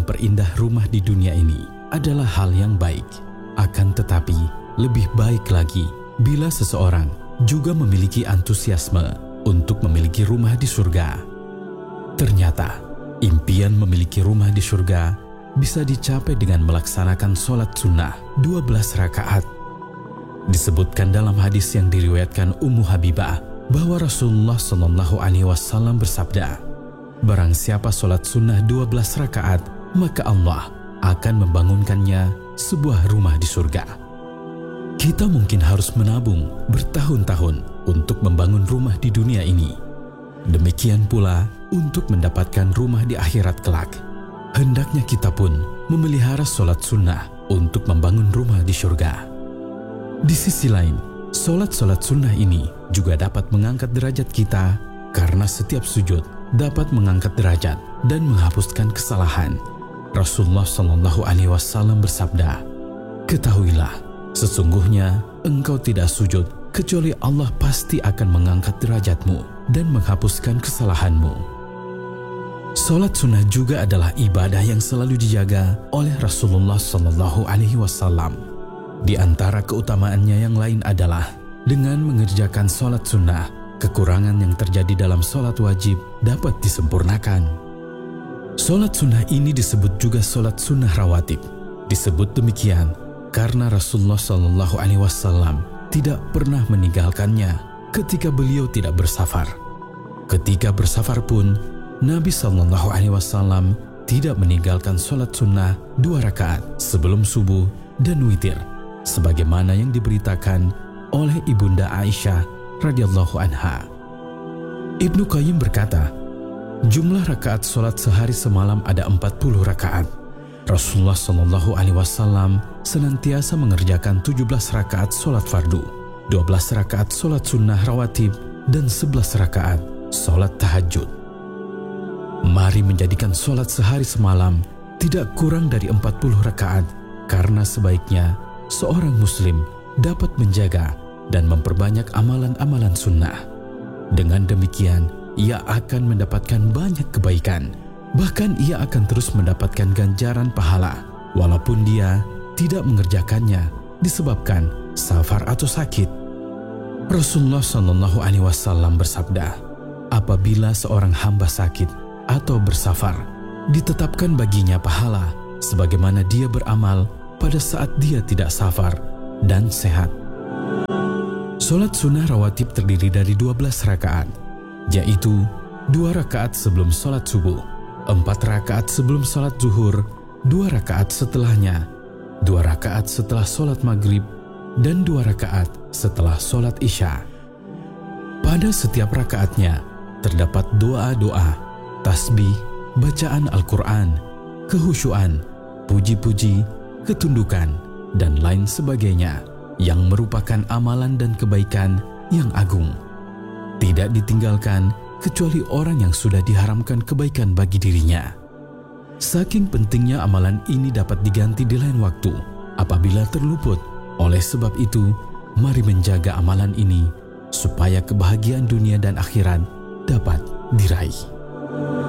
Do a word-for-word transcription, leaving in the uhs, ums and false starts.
memperindah rumah di dunia ini adalah hal yang baik. Akan tetapi, lebih baik lagi bila seseorang juga memiliki antusiasme untuk memiliki rumah di surga. Ternyata, impian memiliki rumah di surga bisa dicapai dengan melaksanakan sholat sunnah dua belas rakaat. Disebutkan dalam hadis yang diriwayatkan Ummu Habibah bahwa Rasulullah Shallallahu Alaihi Wasallam bersabda, barang siapa sholat sunnah dua belas rakaat, maka Allah akan membangunkannya sebuah rumah di surga. Kita mungkin harus menabung bertahun-tahun untuk membangun rumah di dunia ini. Demikian pula untuk mendapatkan rumah di akhirat kelak. Hendaknya kita pun memelihara sholat sunnah untuk membangun rumah di surga. Di sisi lain, sholat-sholat sunnah ini juga dapat mengangkat derajat kita karena setiap sujud dapat mengangkat derajat dan menghapuskan kesalahan. Rasulullah Shallallahu Alaihi Wasallam bersabda, ketahuilah, sesungguhnya engkau tidak sujud kecuali Allah pasti akan mengangkat derajatmu dan menghapuskan kesalahanmu. Sholat sunnah juga adalah ibadah yang selalu dijaga oleh Rasulullah Shallallahu Alaihi Wasallam. Di antara keutamaannya yang lain adalah dengan mengerjakan sholat sunnah, kekurangan yang terjadi dalam sholat wajib dapat disempurnakan. Sholat sunnah ini disebut juga sholat sunnah rawatib. Disebut demikian karena Rasulullah Shallallahu Alaihi Wasallam tidak pernah meninggalkannya ketika beliau tidak bersafar. Ketika bersafar pun, Nabi Shallallahu Alaihi Wasallam tidak meninggalkan sholat sunnah dua rakaat sebelum subuh dan witir, sebagaimana yang diberitakan oleh Ibunda Aisyah radhiyallahu anha. Ibnu Qayyim berkata, jumlah rakaat sholat sehari semalam ada empat puluh rakaat. Rasulullah Shallallahu Alaihi Wasallam senantiasa mengerjakan tujuh belas rakaat sholat fardu, dua belas rakaat sholat sunnah rawatib, dan sebelas rakaat sholat tahajud. Mari menjadikan sholat sehari semalam tidak kurang dari empat puluh rakaat, karena sebaiknya seorang muslim dapat menjaga dan memperbanyak amalan-amalan sunnah. Dengan demikian, ia akan mendapatkan banyak kebaikan. Bahkan ia akan terus mendapatkan ganjaran pahala, walaupun dia tidak mengerjakannya disebabkan safar atau sakit. Rasulullah Shallallahu Alaihi Wasallam bersabda, apabila seorang hamba sakit atau bersafar, ditetapkan baginya pahala sebagaimana dia beramal pada saat dia tidak safar dan sehat. Sholat sunnah rawatib terdiri dari dua belas rakaat, yaitu dua rakaat sebelum sholat subuh, empat rakaat sebelum sholat zuhur, dua rakaat setelahnya, dua rakaat setelah sholat maghrib, dan dua rakaat setelah sholat isya. Pada setiap rakaatnya terdapat doa-doa, tasbih, bacaan Al-Quran, kehusyuan, puji-puji, ketundukan, dan lain sebagainya yang merupakan amalan dan kebaikan yang agung. Tidak ditinggalkan kecuali orang yang sudah diharamkan kebaikan bagi dirinya. Saking pentingnya amalan ini dapat diganti di lain waktu apabila terluput. Oleh sebab itu, mari menjaga amalan ini supaya kebahagiaan dunia dan akhirat dapat diraih.